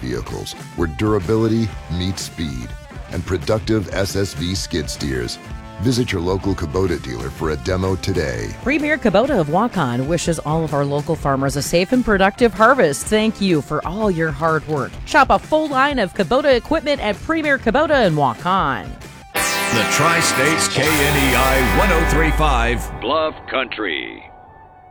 vehicles, where durability meets speed, and productive SSV skid steers. Visit your local Kubota dealer for a demo today. Premier Kubota of Waukon wishes all of our local farmers a safe and productive harvest. Thank you for all your hard work. Shop a full line of Kubota equipment at Premier Kubota in Waukon. The Tri-States KNEI 103.5 Bluff Country.